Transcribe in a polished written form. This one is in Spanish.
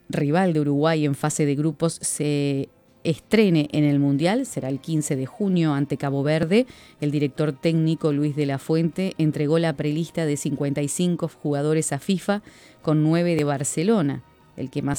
rival de Uruguay en fase de grupos, se estrene en el Mundial. Será el 15 de junio ante Cabo Verde. El director técnico Luis de la Fuente entregó la prelista de 55 jugadores a FIFA con 9 de Barcelona. El que más